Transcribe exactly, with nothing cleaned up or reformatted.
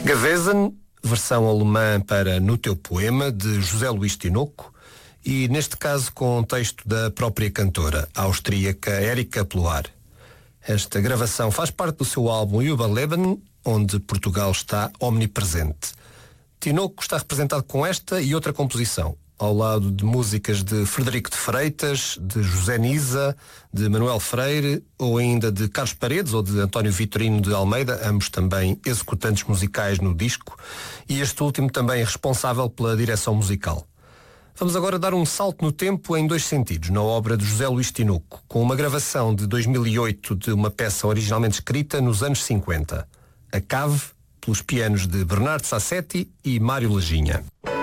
Gewesen, versão alemã para No Teu Poema, de José Luís Tinoco, e neste caso com um texto da própria cantora, a austríaca Erika Ploar. Esta gravação faz parte do seu álbum Überleben, onde Portugal está omnipresente. Tinoco está representado com esta e outra composição, ao lado de músicas de Frederico de Freitas, de José Nisa, de Manuel Freire, ou ainda de Carlos Paredes ou de António Vitorino de Almeida, ambos também executantes musicais no disco, e este último também responsável pela direção musical. Vamos agora dar um salto no tempo em dois sentidos, na obra de José Luís Tinoco, com uma gravação de dois mil e oito de uma peça originalmente escrita nos anos cinquenta. A Cave, pelos pianos de Bernardo Sassetti e Mário Lajinha.